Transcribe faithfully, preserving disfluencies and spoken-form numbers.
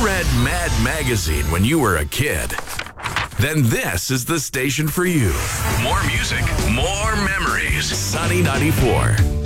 read Mad Magazine when you were a kid, then this is the station for you. More music, more memories. Sunny ninety-four.